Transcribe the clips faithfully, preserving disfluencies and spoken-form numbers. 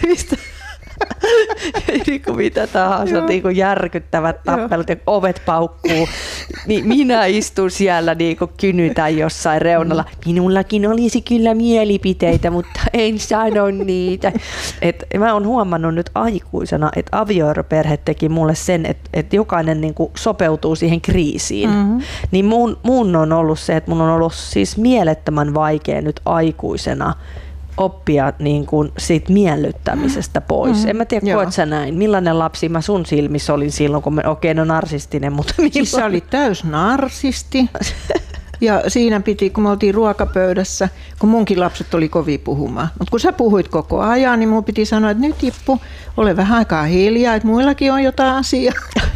mistä niin kuin mitä tahansa, niin kuin järkyttävät tappelut ja ovet paukkuu, niin minä istun siellä niin kuin kynytän jossain reunalla. Minullakin olisi kyllä mielipiteitä, mutta en sano niitä. Et mä oon huomannut nyt aikuisena, että avioeroperhe teki mulle sen, että, että jokainen niin kuin sopeutuu siihen kriisiin. Mm-hmm. Niin mun, mun on ollut se, että mun on ollut siis mielettömän vaikea nyt aikuisena oppia niin kuin siitä miellyttämisestä pois. Mm. En mä tiedä, koet sä näin. Millainen lapsi mä sun silmissä olin silloin, kun me, okei, okay, no narsistinen, mutta milloin? Siis sä olit täys narsisti. Ja siinä piti, kun me oltiin ruokapöydässä, kun munkin lapset oli kovia puhumaan. Mutta kun sä puhuit koko ajan, niin mun piti sanoa, että nyt Jippu, ole vähän aikaa hiljaa, että muillakin on jotain asiaa.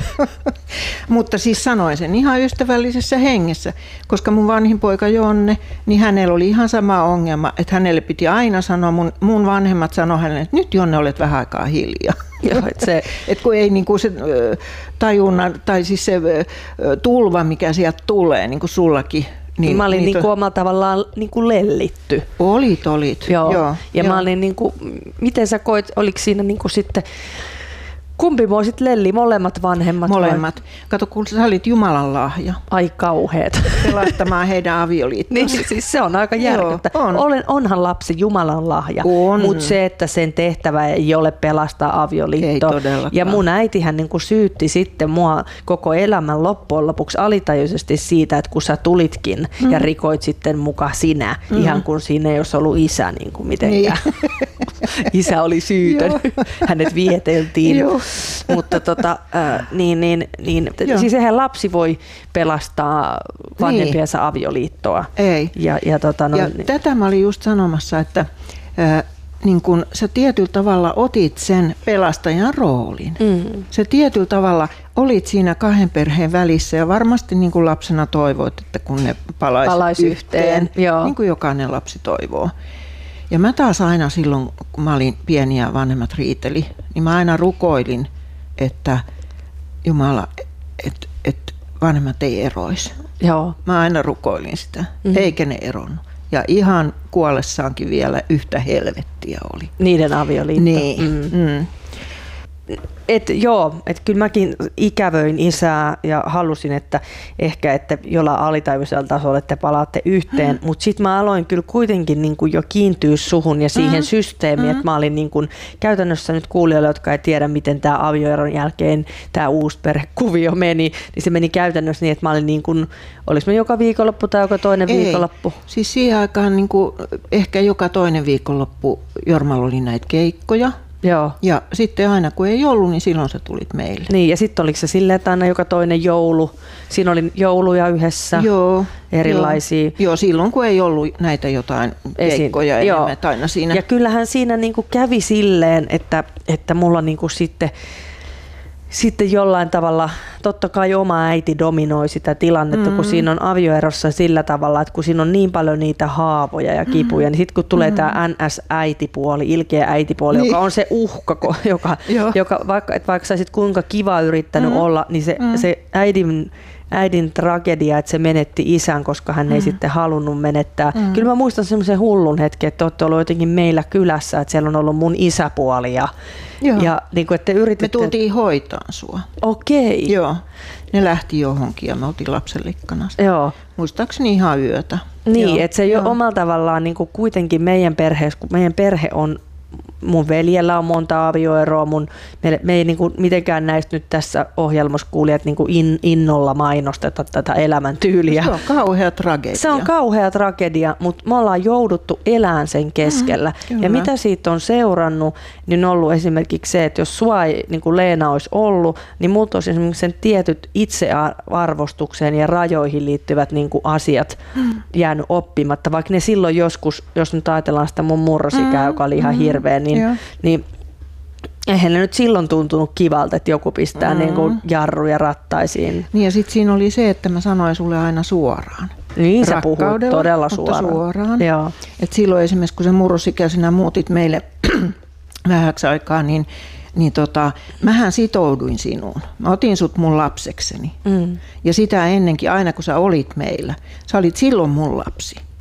Mutta siis sanoin sen ihan ystävällisessä hengessä, koska mun vanhin poika Jonne, niin hänellä oli ihan sama ongelma, että hänelle piti aina sanoa, mun, mun vanhemmat sanoi hänelle, että nyt Jonne olet vähän aikaa hiljaa. Joo, että se... et kun ei niinku se tajunna, tai siis se tulva, mikä sieltä tulee, niin kuin sullakin. Niin, mä olin niitä... niinku omalla tavallaan niinku lellitty. Olit, olit. Joo. Joo, ja joo. mä olin niinku, miten sä koit, oliko siinä niinku sitten, kumpi mua sit lelli, molemmat vanhemmat? Molemmat. Vai? Kato, kun sä olit Jumalan lahja. Ai kauheet. Pelastamaan heidän avioliittonsa. Niin, siis se on aika järkyttävää. On. Olen, onhan lapsi Jumalan lahja, mutta se, että sen tehtävä ei ole pelastaa avioliittoa. Ei todellakaan. Ja mun äitihän niin kuin syytti sitten mua koko elämän loppujen lopuksi alitajuisesti siitä, että kun sä tulitkin mm. ja rikoit sitten muka sinä, mm. ihan kun siinä ei olisi ollut isä niin kuin mitenkään. Niin. Isä oli syytön. Hänet vieteltiin. Joo. Mutta tota, äh, niin, niin, niin, siis eihän lapsi voi pelastaa vanhempiensa niin. avioliittoa. Ei. Ja, ja, tota, no, ja niin. tätä mä olin just sanomassa, että äh, niin kun sä tietyllä tavalla otit sen pelastajan roolin. Mm. Sä tietyllä tavalla olit siinä kahden perheen välissä ja varmasti niin kuin lapsena toivoit, että kun ne palaisi Palais yhteen, yhteen niin kuin jokainen lapsi toivoo. Ja mä taas aina silloin, kun mä olin pieni ja vanhemmat riiteli, niin mä aina rukoilin, että Jumala, että et vanhemmat ei eroisi. Joo. Mä aina rukoilin sitä, mm-hmm. eikä ne eronnut. Ja ihan kuollessaankin vielä yhtä helvettiä oli. Niiden avioliitto. Niin. Mm. Mm. Et joo, et kyllä mäkin ikävöin isää ja halusin, että ehkä että jollain alitajuisella tasolla te palaatte yhteen, mm. mutta sitten mä aloin kyllä kuitenkin niin kuin jo kiintyä suhun ja siihen mm. systeemiin, mm. että mä olin niin kuin, käytännössä nyt kuulijoille, jotka ei tiedä, miten tämä avioeron jälkeen tämä uusi perhekuvio meni, niin se meni käytännössä niin, että mä olin niin kuin, olis mä joka viikonloppu tai joka toinen ei. viikonloppu? Siis siihen aikaan niin kuin, ehkä joka toinen viikonloppu Jormalla oli näitä keikkoja. Joo. Ja sitten aina kun ei ollut, niin silloin sä tulit meille. Niin, ja sitten oliko se silleen, että aina joka toinen joulu, siinä oli jouluja yhdessä, joo, erilaisia. Joo, joo, silloin kun ei ollut näitä jotain keikkoja Esiin, enemmän, että aina siinä. Ja kyllähän siinä niinku kävi silleen, että, että mulla niinku sitten, sitten jollain tavalla, totta kai oma äiti dominoi sitä tilannetta, mm. kun siinä on avioerossa sillä tavalla, että kun siinä on niin paljon niitä haavoja ja kipuja, mm. niin sitten kun tulee mm. tämä N S-äitipuoli, ilkeä äitipuoli, niin. joka on se uhka, joka, joka vaikka, että vaikka sä olisit kuinka kiva yrittänyt mm. olla, niin se, mm. se äidin, äidin tragedia, että se menetti isän, koska hän ei mm. sitten halunnut menettää. Mm. Kyllä mä muistan semmoisen hullun hetken, että olette ollut jotenkin meillä kylässä, että siellä on ollut mun isäpuoli ja Ja, niin kuin, että yrititte... Me tultiin hoitaan sua. Okei. Joo. Ne lähti johonkin ja me oltiin lapsenlikkana. Joo. Muistaakseni ihan yötä. Niin, Joo. että se jo omalla tavallaan niin kuin kuitenkin meidän perheessä, kun meidän perhe on, mun veljellä on monta avioeroa, mun, me, me ei niin kuin mitenkään näistä nyt tässä ohjelmassa kuulijat niin kuin in, innolla mainosteta tätä elämäntyyliä. Se on kauhea tragedia. Se on kauhea tragedia, mutta me ollaan jouduttu elämään sen keskellä. Mm, ja mitä siitä on seurannut, niin on ollut esimerkiksi se, että jos sua ei, niin kuin Leena olisi ollut, niin multa olisi esimerkiksi sen tietyt itsearvostukseen ja rajoihin liittyvät niin kuin asiat mm. jäänyt oppimatta, vaikka ne silloin joskus, jos nyt ajatellaan sitä mun murrosikää, mm, joka oli ihan mm. hirveä, niin, niin eihän ne nyt silloin tuntunut kivalta, että joku pistää mm. niin kuin jarruja rattaisiin. Niin ja sitten siinä oli se, että mä sanoin sulle aina suoraan. Niin sä puhut todella suoraan. suoraan. Joo. Et silloin esimerkiksi kun sä murrosikäisenä muutit meille vähäksi aikaa, niin, niin tota, mähän sitouduin sinuun. Mä otin sut mun lapsekseni. Mm. Ja sitä ennenkin, aina kun sä olit meillä, sä olit silloin mun lapsi.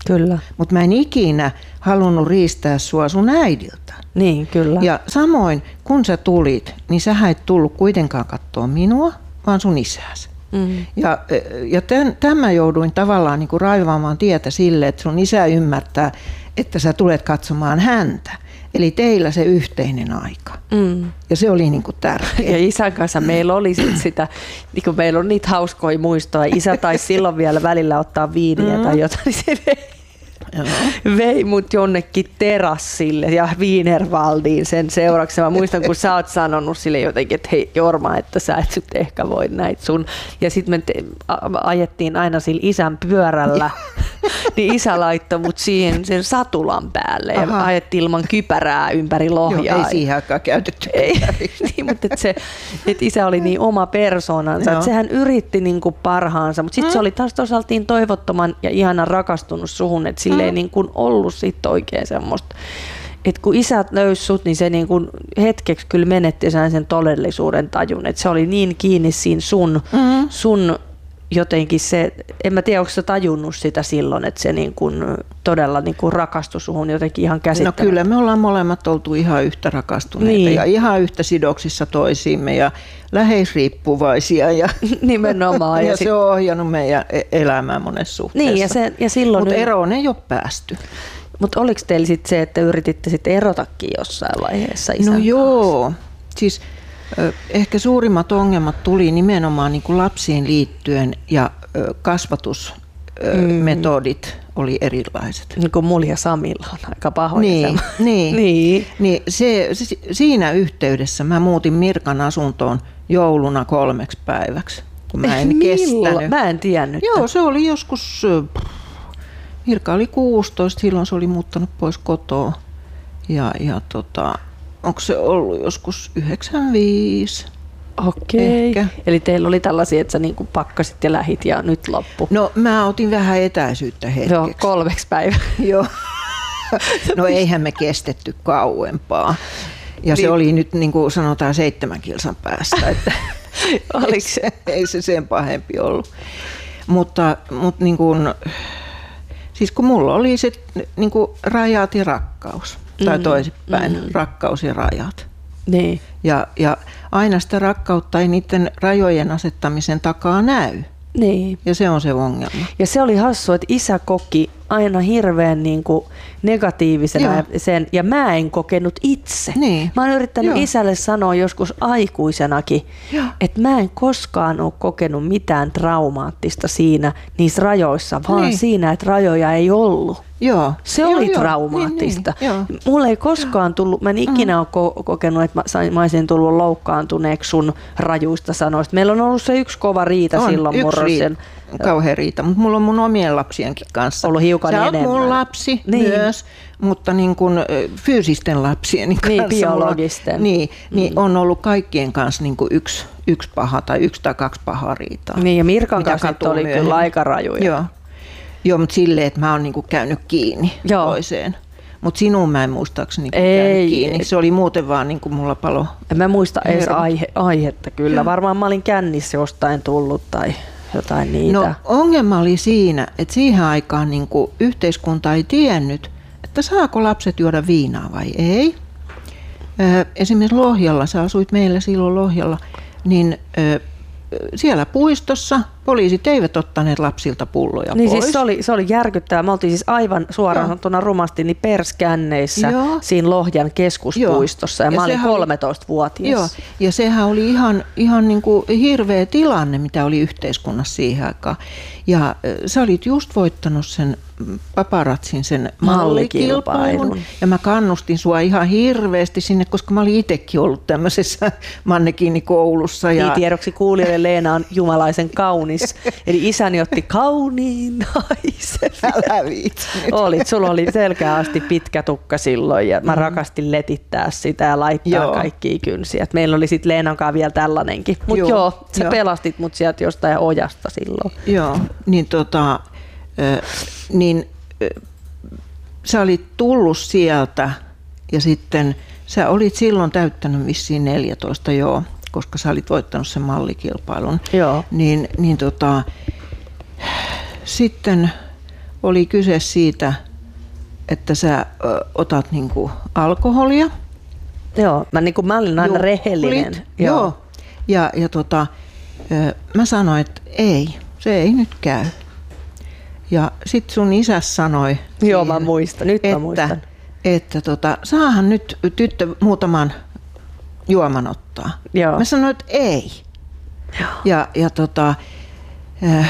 Kyllä. Mutta mä en ikinä halunnut riistää sua sun äidiltä. Niin, kyllä. Ja samoin, kun sä tulit, niin sä et tullut kuitenkaan katsoa minua, vaan sun isääsi. Mm. Ja, ja tämän, tämän mä jouduin tavallaan niin kuin raivaamaan tietä sille, että sun isä ymmärtää, että sä tulet katsomaan häntä. Eli teillä se yhteinen aika. Mm. Ja se oli niin kuin tärkeää. Ja isän kanssa meillä oli sit sitä, niin kuin meillä on niitä hauskoja muistoja. Isä taisi silloin vielä välillä ottaa viiniä mm. tai jotain, niin se vei, vei mut jonnekin terassille ja Wienerwaldiin sen seuraksi. Mä muistan, kun sä oot sanonut sille jotenkin, että hei Jorma, että sä et nyt ehkä voi näitä sun. Ja sitten me te, a, ajettiin aina sillä isän pyörällä. Niin isä laittoi mut siihen sen satulan päälle ja Aha. ajettiin ilman kypärää ympäri Lohjaa. Joo, ei siihen aikaan käytetty ei, niin, mutta et se, et isä oli niin oma persoonansa, että sehän yritti niinku parhaansa, mutta sitten mm. se oli taas toisaaltiin toivottoman ja ihanan rakastunut suhun, että sille mm. ei niinku ollut sit oikein semmoista. Et kun isät löysi sut, niin se niinku hetkeksi kyllä menetti sen todellisuuden tajun, että se oli niin kiinni siinä sun, mm. sun jotenkin se, en mä tiedä, onko sä tajunnut sitä silloin, että se niin kuin todella niin kuin rakastui suhun jotenkin ihan käsittämättä. No kyllä, me ollaan molemmat oltu ihan yhtä rakastuneita niin. ja ihan yhtä sidoksissa toisiimme ja läheisriippuvaisia. Ja, nimenomaan. ja, ja se on ohjannut meidän elämää monessa suhteessa. Niin, ja se, ja silloin mutta eroon ei ole päästy. Mutta oliko teillä sitten se, että yrititte sitten erotakin jossain vaiheessa isän No kanssa? joo, siis ehkä suurimmat ongelmat tuli nimenomaan niin kuin lapsiin liittyen ja kasvatusmetodit mm. oli erilaiset. Niin kuin mulla ja Samilla on aika pahoja. Niin, niin, niin. niin se, se, siinä yhteydessä mä muutin Mirkan asuntoon jouluna kolmeksi päiväksi, kun mä en kestänyt. Mä en tiennyt. Joo, se oli joskus, Mirka oli kuusitoista, silloin se oli muuttanut pois kotoa ja, ja tota... Onko se ollut joskus yhdeksänkymmentäviisi? Okei. Ehkä. Eli teillä oli tällaisia, että sä niinku pakkasit ja lähit ja nyt loppu. No mä otin vähän etäisyyttä hetkeksi. Joo, kolmeksi päivää. Joo. No eihän me kestetty kauempaa. Ja niin. Se oli nyt niin kuin sanotaan seitsemän kilsan päästä. Että Oliko se? Ei se sen pahempi ollut. Mutta, mutta niin kuin, siis kun mulla oli se niin kuin rajat ja rakkaus. Tai toisinpäin, mm-hmm. rakkaus ja rajat. Niin. Ja, ja aina sitä rakkautta ei niiden rajojen asettamisen takaa näy. Niin. Ja se on se ongelma. Ja se oli hassu, että isä koki aina hirveän niin kuin negatiivisena ja, sen, ja mä en kokenut itse. Niin. Mä oon yrittänyt Joo. isälle sanoa joskus aikuisenakin, Joo. että mä en koskaan ole kokenut mitään traumaattista siinä niissä rajoissa, vaan niin. siinä, että rajoja ei ollut. Joo. Se joo, oli joo. traumaattista. Niin, niin, Mulla ei koskaan tullut, mä en ikinä ole ko- kokenut, että mä, sain, mä olisin tullut loukkaantuneeksi sun rajuista sanoista. Meillä on ollut se yksi kova riita on, silloin murrosen. Kauhean riita, mutta mulla on mun omien lapsienkin kanssa. Ollut hiukan Sä enemmän. Sä oot mun lapsi niin. myös, mutta niin kuin fyysisten lapsieni kanssa. Niin, biologisten. Mulla, niin, mm. niin on ollut kaikkien kanssa niin kuin yksi, yksi paha tai yksi tai kaksi pahaa riitaa. Niin ja Mirkan kanssa oli myöhemmin. Kyllä aika rajuja. Joo. Joo, mutta silleen, että mä oon niinku käynyt kiinni Joo. toiseen. Mutta sinuun mä en muistaakseni niinku käynyt kiinni. Ei. Se oli muuten vaan niinku mulla palo. En mä muista edes aihe, aihetta kyllä. Joo. Varmaan mä olin kännissä jostain tullut tai jotain niitä. No ongelma oli siinä, että siihen aikaan niinku yhteiskunta ei tiennyt, että saako lapset juoda viinaa vai ei. Esimerkiksi Lohjalla, sä asuit meillä silloin Lohjalla, niin siellä puistossa poliisit eivät ottaneet lapsilta pulloja niin pois. Siis se, oli, se oli järkyttävää. Me oltiin siis aivan suoraan sanottuna rumasti niin perskänneissä Joo. siinä Lohjan keskuspuistossa. Ja, ja mä olin kolmetoistavuotias. Joo, ja sehän oli ihan, ihan niin kuin hirveä tilanne, mitä oli yhteiskunnassa siihen aikaan. Ja äh, sä olit just voittanut sen paparatsin sen mallikilpailun. Ja mä kannustin sua ihan hirveästi sinne, koska mä olin itsekin ollut tämmöisessä mannekiinikoulussa. Ja... Niin tiedoksi kuulijoille Leena on jumalaisen kaunis. Eli isäni otti kauniin naisen. Älä viitsi nyt. Olit, sulla oli selkeästi pitkä tukka silloin ja mä mm. rakastin letittää sitä ja laittaa joo. kaikkia kynsiä. Et meillä oli sitten Leenan kanssa vielä tällainenkin. Mutta joo, joo, sä joo. pelastit mut sieltä jostain ojasta silloin. Joo, niin tota... niin sä olit tullut sieltä ja sitten sä olit silloin täyttänyt vissiin neljätoista, joo, koska sä olit voittanut sen mallikilpailun. Joo. Niin, niin tota, sitten oli kyse siitä, että sä ö, otat niinku alkoholia. Joo, mä, niin kuin, mä olin aina Juhlit. rehellinen. Joo. Joo. Ja, ja tota, ö, mä sanoin, että ei, se ei nyt käy. Ja sit sun isä sanoi, Joo, siihen, mä muistan, nyt että, mä muistan. että tota, saahan nyt tyttö muutaman juoman ottaa. Joo. Mä sanoin, että ei. Joo. Ja, ja tota, äh,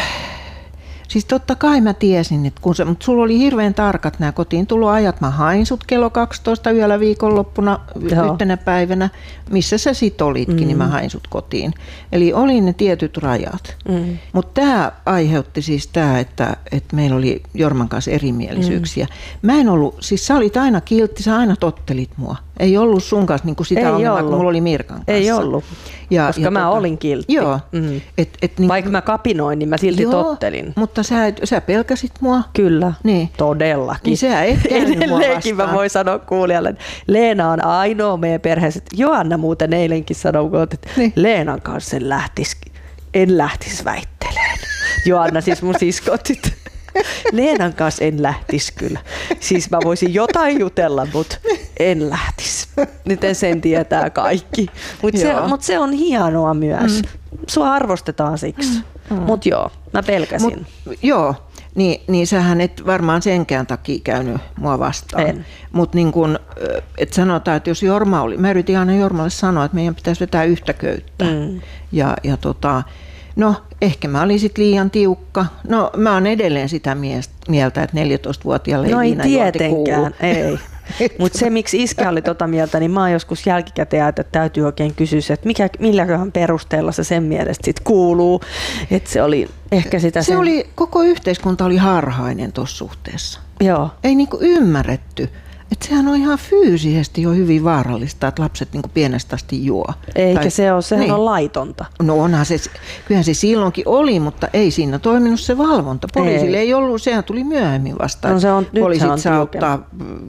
siis totta kai mä tiesin, että kun se, mutta sulla oli hirveän tarkat nämä kotiin tuloajat. Mä hain sut kello kaksitoista yöllä viikonloppuna Joo. yhtenä päivänä, missä sä sit olitkin, mm. niin mä hain sut kotiin. Eli oli ne tietyt rajat. Mm. Mutta tämä aiheutti siis tämä, että, että meillä oli Jorman kanssa erimielisyyksiä. Mm. Mä en ollut, siis sä olit aina kiltti, sä aina tottelit mua. Ei ollut sun kanssa niin kuin sitä Ei ongelmaa, ollut. kun mulla oli Mirkan kanssa. Ei ollut, ja, koska ja mä tota, olin kiltti. Joo. Mm. Et, et niin, Vaikka mä kapinoin, niin mä silti joo, tottelin. Mutta sä, et, sä pelkäsit mua. Kyllä, Niin. todellakin. Niin sä et käynyt mua Edelleenkin mä vastaan. voin sanoa kuulijalle, että Leena on ainoa meidän perheessä. Joanna muuten eilenkin sanoi, että Niin. Leenan kanssa en lähtisi, en lähtisi väittelemään. Joanna siis mun siskotit. Leenan kanssa en lähtisi kyllä. Siis mä voisin jotain jutella, mutta en lähtisi. Nyt sen tietää kaikki. Mutta se, mut se on hienoa myös. Mm. Sua arvostetaan siksi. Mm. Mutta joo, mä pelkäsin. Mut, joo, niin, niin sähän et varmaan senkään takia käynyt mua vastaan. Mutta niin kun, et sanotaan, että jos Jorma oli, mä yritin aina Jormalle sanoa, että meidän pitäisi vetää yhtä köyttä. Mm. Ja, ja tota, no ehkä mä olin sit liian tiukka. No mä oon edelleen sitä mieltä, että neljätoistavuotiaalle ei no ei viinajuonti kuulu. tietenkään, ei. Mutta se, miksi iskä oli tota mieltä, niin mä oon joskus jälkikäteen, että täytyy oikein kysyä, että mikä, milläköhän perusteella se sen mielestä sit kuuluu. Että se oli ehkä sitä Se sen... oli, koko yhteiskunta oli harhainen tuossa suhteessa. Joo. Ei niinku ymmärretty. Että sehän on ihan fyysisesti jo hyvin vaarallista, että lapset niinku pienestä asti juo. Eikä tai, se ole, sehän niin. on laitonta. No onhan se, kyllähän se silloinkin oli, mutta ei siinä toiminut se valvonta. Poliisille ei, ei ollut, sehän tuli myöhemmin vastaan. No se on, poliisit on saa ottaa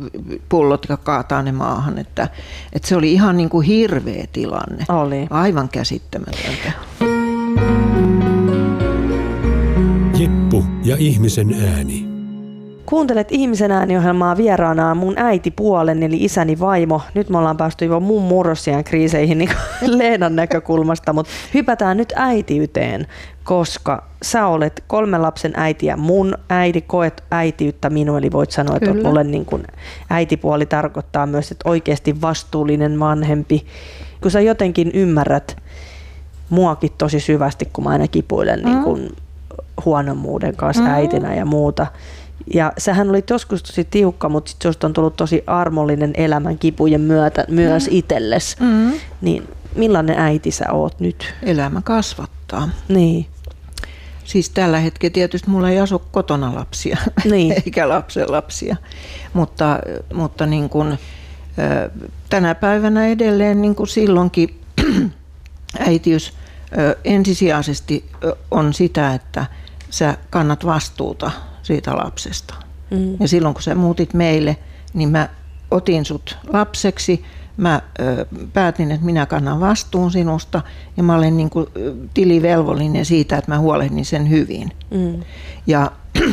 pullot ja kaataa ne maahan. Että, että se oli ihan niinku hirveä tilanne. Oli. Aivan käsittämätöntä. Jeppu ja ihmisen ääni. Kuuntelet Ihmisen ääniohjelmaa, vieraana mun äitipuolen eli isäni vaimo. Nyt me ollaan päästy jo mun murrosian kriiseihin niin Leenan näkökulmasta, mutta hypätään nyt äitiyteen, koska sä olet kolmen lapsen äiti ja mun äiti, koet äitiyttä minun, eli voit sanoa, että Kyllä. olen niin kuin, äitipuoli tarkoittaa myös, että oikeasti vastuullinen vanhempi. Kun sä jotenkin ymmärrät muakin tosi syvästi, kun mä aina kipuilen mm. niin kuin huonommuuden kanssa mm. äitinä ja muuta. Ja sähän olit joskus tosi tiukka, mutta sit susta on tullut tosi armollinen elämän kipujen myötä myös mm. itsellesi. Mm. Niin millainen äiti sä oot nyt? Elämä kasvattaa. Niin. Siis tällä hetkellä tietysti mulla ei asu kotona lapsia, niin. eikä lapsen lapsia. Mutta, mutta niin kun, tänä päivänä edelleen niin kuin silloinkin äitiys ensisijaisesti on sitä, että sä kannat vastuuta siitä lapsesta. Mm. Ja silloin kun sä muutit meille, niin mä otin sut lapseksi, mä ö, päätin, että minä kannan vastuun sinusta ja mä olen niin kuin tilivelvollinen siitä, että mä huolehdin sen hyvin. Mm. Ja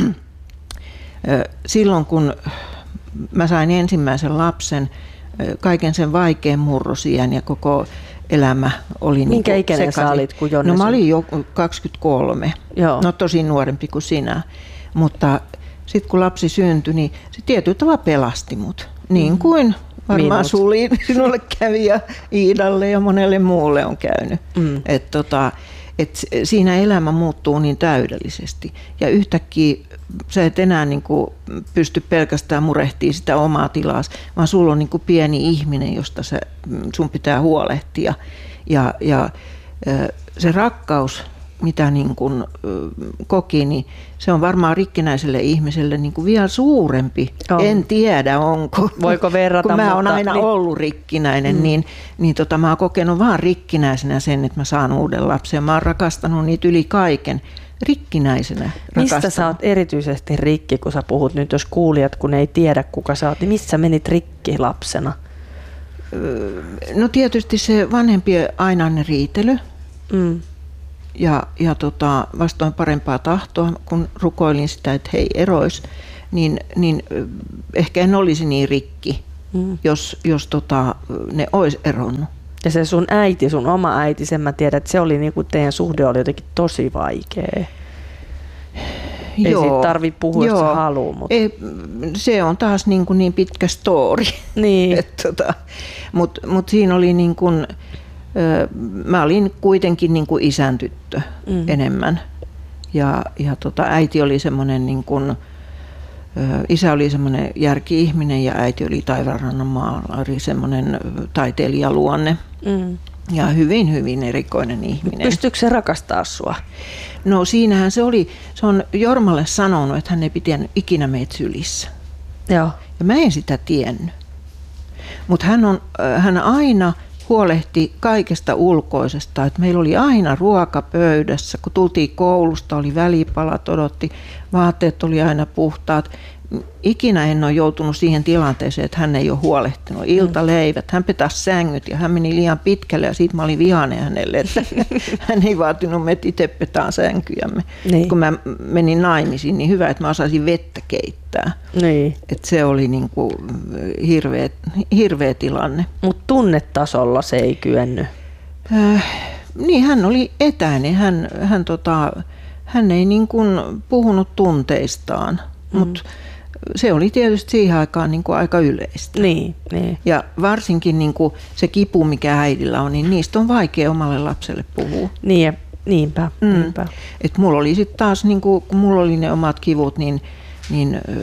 ö, silloin kun mä sain ensimmäisen lapsen, ö, kaiken sen vaikean murrosiän ja koko elämä oli minkä niin ikäinen sä olit, kun Jonne? No mä olin jo kaksikymmentäkolme, Joo. No tosi nuorempi kuin sinä. Mutta sitten kun lapsi syntyi, niin se tietyllä tavalla pelasti mut. Niin kuin varmaan Suli, sinulle kävi ja Iidalle ja monelle muulle on käynyt. Mm. Et tota, et siinä elämä muuttuu niin täydellisesti. Ja yhtäkkiä sä et enää niinku pysty pelkästään murehtimaan sitä omaa tilaa, vaan sulla on niinku pieni ihminen, josta sä, sun pitää huolehtia. Ja, ja se rakkaus, mitä niin kuin koki, niin se on varmaan rikkinäiselle ihmiselle niin kuin vielä suurempi. On. En tiedä, onko. Voiko verrata? Kun mä oon mutta, aina niin. ollut rikkinäinen, mm. niin, niin tota, mä oon kokenut vaan rikkinäisenä sen, että mä saan uuden lapsen. Mä oon rakastanut niitä yli kaiken. Rikkinäisenä Mistä sä oot erityisesti rikki, kun sä puhut nyt, jos kuulijat, kun ei tiedä kuka sä oot, niin missä menit rikki lapsena? No tietysti se vanhempien ainainen riitely. Mm. Ja, ja tota, vastoin parempaa tahtoa, kun rukoilin sitä, että hei erois, niin, niin ehkä en olisi niin rikki, mm. jos, jos tota, ne olisi eronnut. Ja se sun äiti, sun oma äiti, sen mä tiedän, että se oli niinku, teidän suhde oli jotenkin tosi vaikea. Ei Joo, siitä tarvitse puhua, jos sä haluu. Mutta ei, se on taas niin, kuin niin pitkä story. Niin. tota, Mutta mut siinä oli niin kuin, mä olin kuitenkin niin kuin isän tyttö mm. enemmän. Ja, ja tota, äiti oli semmoinen, niin kuin, isä oli semmoinen järki-ihminen ja äiti oli Taivaanrannan maalari, semmoinen taiteilijaluonne. Mm. Ja hyvin, hyvin erikoinen ihminen. Pystyykö se rakastaa sua? No siinähän se oli, se on Jormalle sanonut, että hän ei pitänyt ikinä meitä sylissä. Joo. Ja mä en sitä tiennyt. Mutta hän, on, hän aina huolehti kaikesta ulkoisesta, että meillä oli aina ruoka pöydässä, kun tultiin koulusta, oli välipalat, odotti, vaatteet oli aina puhtaat. Ikinä en ole joutunut siihen tilanteeseen, että hän ei ole huolehtinut. Iltaleivät, hän petasi sängyt ja hän meni liian pitkälle ja siitä mä olin vihainen hänelle, että hän ei vaatinut, että itse petaan sänkyjämme. Niin. Kun mä menin naimisiin, niin hyvä, että mä osasin vettä keittää. Niin. Että se oli niin kuin hirveä, hirveä tilanne. Mutta tunnetasolla se ei kyennyt. Äh, niin, hän oli etäinen. Hän, hän, tota, hän ei niin kuin puhunut tunteistaan, mm. mutta se oli tietysti siihen aikaan niin kuin aika yleistä. Niin, niin. Ja varsinkin niin kuin se kipu, mikä äidillä on, niin niistä on vaikea omalle lapselle puhua. Niin, niinpä. Mm. niinpä. Et mulla oli sitten taas, niin kuin, kun mulla oli ne omat kivut, niin, niin äh,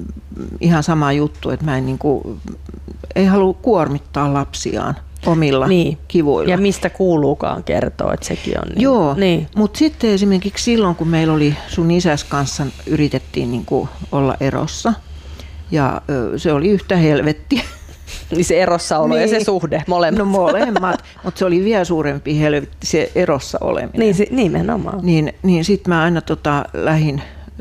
ihan sama juttu, että mä en niin kuin, ei halua kuormittaa lapsiaan omilla niin. kivuilla. Ja mistä kuuluukaan kertoa, että sekin on. Niin. Joo, niin. Mutta sitten esimerkiksi silloin, kun meillä oli sun isäs kanssa, yritettiin niin kuin olla erossa. Ja ö, se oli yhtä helvettiä. Niin se erossaolo niin. ja se suhde, molemmat. No molemmat, mutta se oli vielä suurempi helvetti, se erossa oleminen. Niin, se, nimenomaan. Niin, niin sitten mä aina tota, lähdin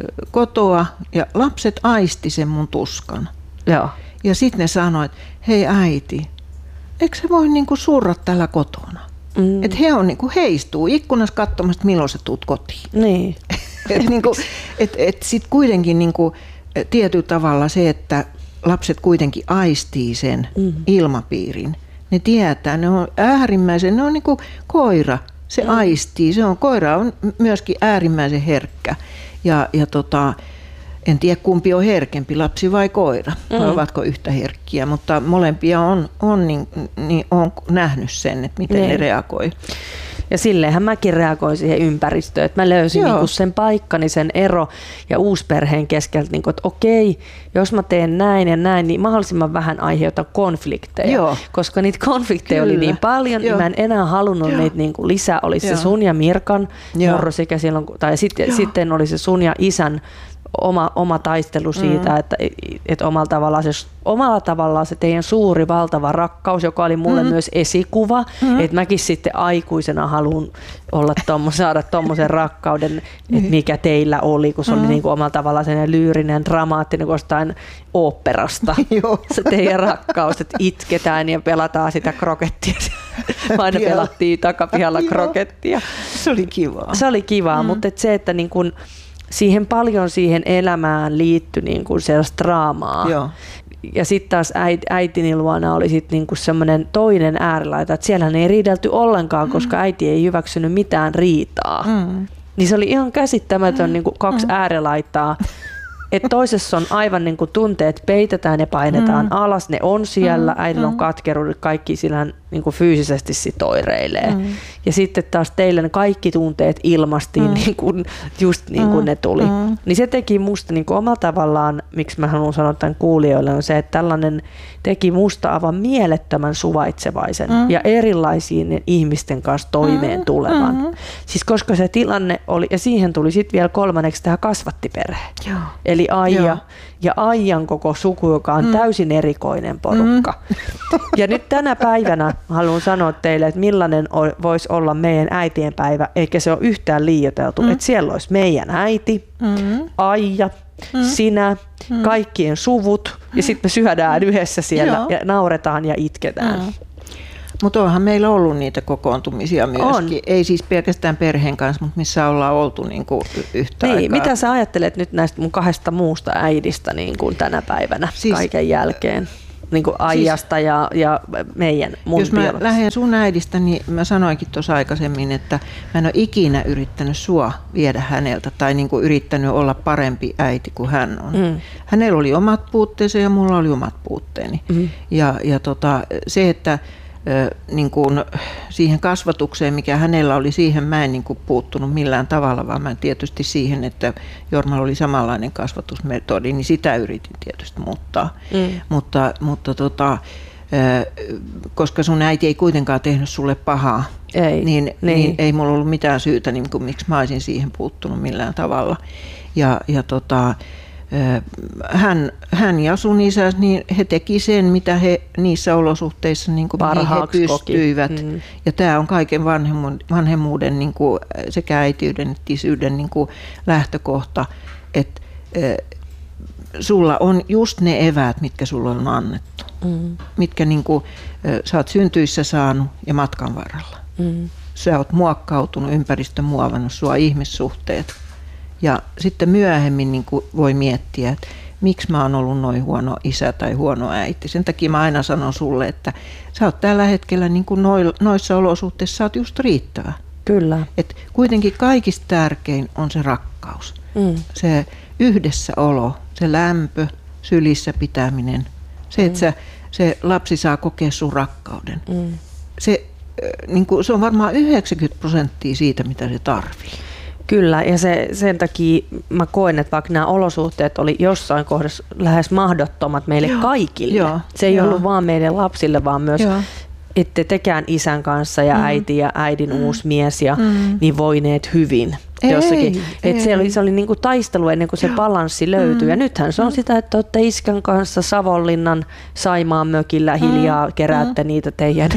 kotoa ja lapset aisti sen mun tuskan. Joo. Ja sitten ne sanoi, että hei äiti, eikö se voi niinku surra täällä kotona? Mm. Että he on niinku, heistuu ikkunassa katsomassa, milloin sä tuut kotiin. Niin. Että niinku, et, et sitten kuitenkin niinku, tietyllä tavalla se, että lapset kuitenkin aistii sen mm. ilmapiirin. Ne tietää, ne on äärimmäisen, ne on niinku koira, se mm. aistii. Se on, koira on myöskin äärimmäisen herkkä. Ja, ja tota, en tiedä kumpi on herkempi, lapsi vai koira, mm. vai ovatko yhtä herkkiä, mutta molempia on, on, niin, niin on nähnyt sen, että miten niin. ne reagoi. Ja silleenhän mäkin reagoin siihen ympäristöön, että mä löysin niinku sen paikkani, sen ero ja uusperheen keskeltä, niinku, että okei, jos mä teen näin ja näin, niin mahdollisimman vähän aiheuta konflikteja. Joo. Koska niitä konflikteja Kyllä. oli niin paljon, Joo. niin mä en enää halunnut Joo. niitä niinku lisää. Olisi Joo. se sun ja Mirkan murrosikä silloin, tai sitten, sitten oli se sun ja isän Oma, oma taistelu siitä, mm. että, että omalla, tavallaan se, omalla tavallaan se teidän suuri valtava rakkaus, joka oli mulle mm. myös esikuva, mm. että mäkin sitten aikuisena haluan olla tommo, saada tommosen rakkauden, että mikä teillä oli, kun se mm. oli niin kuin omalla tavallaan sellainen lyyrinen, dramaattinen, jostain oopperasta. Se teidän rakkaus, että itketään ja pelataan sitä krokettia. Aina pelattiin takapihalla krokettia. Se oli kivaa. Se oli kivaa, mm. mutta et se, että niin kun siihen paljon siihen elämään liittyi niin kuin sellaista draamaa. Joo. Ja sitten taas äiti, äitini luona oli sit niin kuin semmoinen toinen äärilaita, että siellä ei riidelty ollenkaan, mm. koska äiti ei hyväksynyt mitään riitaa. Mm. Niin se oli ihan käsittämätön mm. niin kuin kaksi mm. äärilaitaa. Että toisessa on aivan niin kuin tunteet peitetään ja painetaan mm. alas, ne on siellä, mm. äidillä on katkeruudet, kaikki sillä niin kuin fyysisesti sit oireilee. Mm. Ja sitten taas teille ne kaikki tunteet ilmastiin mm. niin kuin, just niin kuin mm. ne tuli. Mm. Niin se teki musta niin kuin omalla tavallaan, miksi mä haluan sanoa tämän kuulijoille, on se, että tällainen teki musta aivan mielettömän suvaitsevaisen mm. ja erilaisiin ihmisten kanssa toimeen tulevan. Mm. Siis koska se tilanne oli, ja siihen tuli sitten vielä kolmanneksi tämä kasvattiperhe. Joo. Eli Aija Joo. ja Aijan koko suku, joka on mm. täysin erikoinen porukka. Mm. Ja nyt tänä päivänä haluan sanoa teille, että millainen voisi olla meidän äitien päivä, eikä se ole yhtään liioiteltu. Mm. Että siellä olisi meidän äiti, mm. Aija, mm. sinä, mm. kaikkien suvut, ja sitten me syödään yhdessä siellä Joo. ja nauretaan ja itketään. Mm. Mutta onhan meillä ollut niitä kokoontumisia myöskin. On. Ei siis pelkästään perheen kanssa, mutta missä ollaan oltu niin kuin yhtä niin, aikaa. Mitä sä ajattelet nyt näistä mun kahdesta muusta äidistä niin kuin tänä päivänä siis, kaiken jälkeen? Niin kuin Aijasta siis, ja, ja meidän mun Jos mä lähden sun äidistä, niin mä sanoinkin tuossa aikaisemmin, että mä en ole ikinä yrittänyt sua viedä häneltä tai niin kuin yrittänyt olla parempi äiti kuin hän on. Mm. Hänellä oli omat puutteensa ja mulla oli omat puutteeni. Mm. Ja, ja tota, se, että niin kuin siihen kasvatukseen, mikä hänellä oli, siihen mä en niin kuin puuttunut millään tavalla, vaan mä tietysti siihen, että Jormalla oli samanlainen kasvatusmetodi, niin sitä yritin tietysti muuttaa. Mm. Mutta, mutta tota, koska sun äiti ei kuitenkaan tehnyt sulle pahaa, ei, niin, niin. niin ei mulla ollut mitään syytä, niin kuin, miksi mä olisin siihen puuttunut millään tavalla. Ja, ja tota, Hän, hän ja sun isä, niin he teki sen, mitä he niissä olosuhteissa niin kuin he pystyivät. Mm. Ja tämä on kaiken vanhemmuuden, vanhemmuuden niin kuin sekä äitiyden että isyyden niin kuin lähtökohta, että äh, sulla on just ne eväät, mitkä sulla on annettu, mm. mitkä niin kuin, äh, sä oot syntyissä saanut ja matkan varrella. Mm. Sä oot muokkautunut, ympäristö muovannut sua, ihmissuhteet. Ja sitten myöhemmin niin kuin voi miettiä, että miksi mä oon ollut noin huono isä tai huono äiti. Sen takia mä aina sanon sulle, että sä oot tällä hetkellä niin kuin noissa olosuhteissa sä oot just riittävä. Kyllä. Et kuitenkin kaikista tärkein on se rakkaus. Mm. Se yhdessäolo, se lämpö, sylissä pitäminen. Se, että mm. sä, se lapsi saa kokea sun rakkauden. Mm. Se, niin kuin, se on varmaan yhdeksänkymmentä prosenttia siitä, mitä se tarvii. Kyllä, ja se, sen takia mä koen, että vaikka nämä olosuhteet oli jossain kohdassa lähes mahdottomat meille joo, kaikille. Joo, se ei joo. ollut vaan meidän lapsille, vaan myös joo. ette tekään isän kanssa ja mm. äiti ja äidin mm. uusi mies ja mm. niin voineet hyvin. Ei, jossakin. Et ei. Se oli, se oli niinku taistelu ennen kuin se balanssi löytyi. Mm. Ja nythän se on mm. sitä, että olette iskän kanssa Savonlinnan Saimaan mökillä hiljaa, mm. keräätte mm. niitä teidän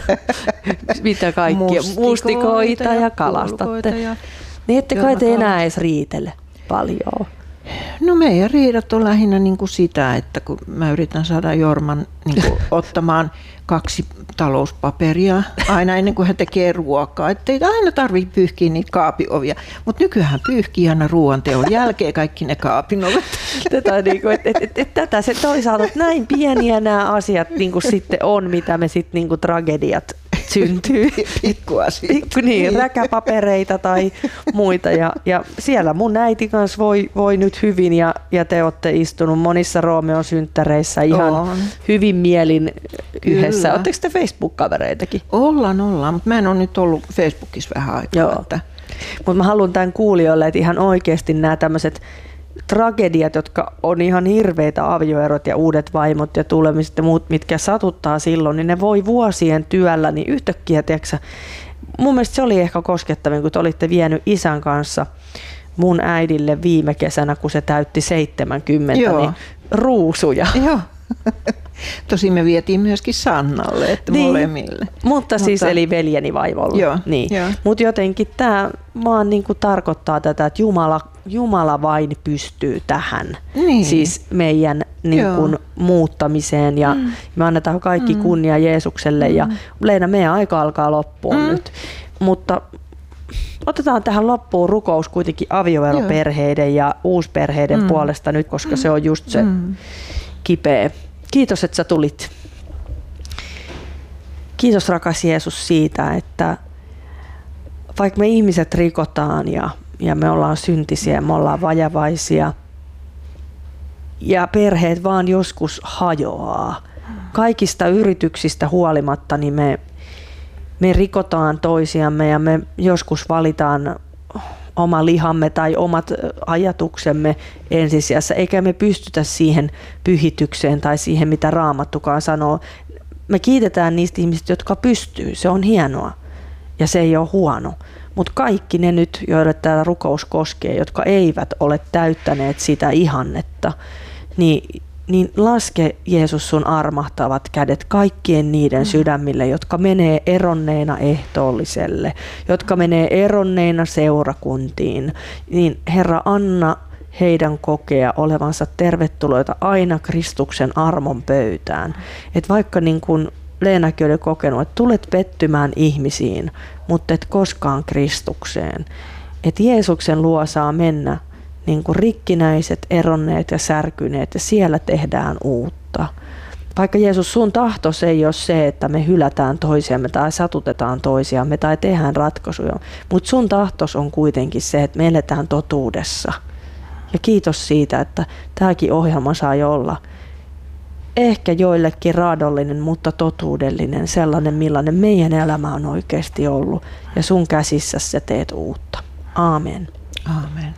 mitä kaikkia, mustikoita, mustikoita ja, ja kalastatte. Ja niin ette kai te enää edes riitele paljon? No meidän riidat on lähinnä niin kuin sitä, että kun mä yritän saada Jorman niin kuin ottamaan kaksi talouspaperia aina ennen kuin hän tekee ruokaa. Että ei aina tarvitse pyyhkiä niitä kaapiovia, mutta nykyään pyyhkii aina ruoan teon jälkeen kaikki ne kaapin ovet. Tätä, niin kuin, et, et, et, et, tätä se toisaalta, että näin pieniä nämä asiat niin kuin sitten on, mitä me sitten niin kuin tragediat syntyy. Pikkuasioita. Pikku, niin, räkäpapereita tai muita. Ja, ja siellä mun äiti kanssa voi, voi nyt hyvin ja, ja te olette istunut monissa Roomeon synttäreissä ihan on. Hyvin mielin yhdessä. Oletteko te Facebook-kavereitakin? Ollaan, ollaan, mutta mä en ole nyt ollut Facebookissa vähän aikaa. Että... Mutta mä haluan tämän kuulijoille, että ihan oikeasti nämä tämmöiset tragediat, jotka on ihan hirveitä, avioerot ja uudet vaimot ja tulemiset ja muut, mitkä satuttaa silloin, niin ne voi vuosien työllä, niin yhtäkkiä, tiiäksä, mun mielestä se oli ehkä koskettavin, kun te olitte vienyt isän kanssa mun äidille viime kesänä, kun se täytti seitsemänkymmentä, joo. niin ruusuja. Joo. Tosin me vietiin myöskin Sannalle, että niin, molemmille. Mutta, mutta siis eli veljeni vaimolle. Joo, niin. joo. Mutta jotenkin tämä vaan niinku tarkoittaa tätä, että Jumala, Jumala vain pystyy tähän. Niin. Siis meidän niinku muuttamiseen ja mm. me annetaan kaikki mm. kunnia Jeesukselle. Mm. Ja Leena, meidän aika alkaa loppua mm. nyt. Mutta otetaan tähän loppuun rukous kuitenkin avioeroperheiden ja uusperheiden mm. puolesta nyt, koska se on just se mm. kipeä. Kiitos, että sä tulit. Kiitos, rakas Jeesus, siitä, että vaikka me ihmiset rikotaan ja, ja me ollaan syntisiä ja me ollaan vajavaisia ja perheet vaan joskus hajoaa. Kaikista yrityksistä huolimatta niin me, me rikotaan toisiamme ja me joskus valitaan oma lihamme tai omat ajatuksemme ensisijassa, eikä me pystytä siihen pyhitykseen tai siihen, mitä Raamattukaan sanoo. Me kiitetään niistä ihmisistä, jotka pystyy. Se on hienoa ja se ei ole huono. Mutta kaikki ne nyt, joille tämä rukous koskee, jotka eivät ole täyttäneet sitä ihannetta, niin, niin laske Jeesus sun armahtavat kädet kaikkien niiden sydämille, jotka menee eronneina ehtoolliselle, jotka menee eronneina seurakuntiin. Niin Herra, anna heidän kokea olevansa tervetuloita aina Kristuksen armon pöytään. Et vaikka niin kun Leenakin oli kokenut, että tulet pettymään ihmisiin, mutta et koskaan Kristukseen. Että Jeesuksen luo saa mennä niin kuin rikkinäiset, eronneet ja särkyneet, ja siellä tehdään uutta. Vaikka Jeesus, sun tahtos ei ole se, että me hylätään toisiamme tai satutetaan toisiamme tai tehdään ratkaisuja, mutta sun tahtos on kuitenkin se, että me eletään totuudessa. Ja kiitos siitä, että tämäkin ohjelma saa olla ehkä joillekin raadollinen, mutta totuudellinen, sellainen millainen meidän elämä on oikeasti ollut. Ja sun käsissä sä teet uutta. Aamen. Aamen.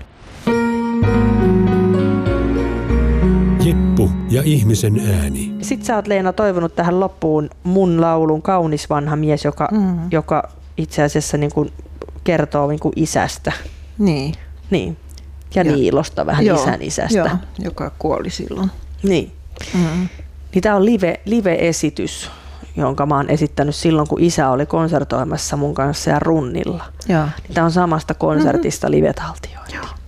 Jeppu ja ihmisen ääni. Sitten sä oot, Leena, toivonut tähän loppuun mun laulun Kaunis vanha mies, joka, mm. joka itse asiassa niin kuin kertoo niin kuin isästä. Niin. Niin. Ja jo. Niilosta vähän joo, isän isästä. Joo, joka kuoli silloin. Niin. Mm. Niin tää on live, live-esitys, jonka mä oon esittänyt silloin, kun isä oli konsertoimassa mun kanssa ja runnilla. Niin tää on samasta konsertista mm-hmm. live-taltioita.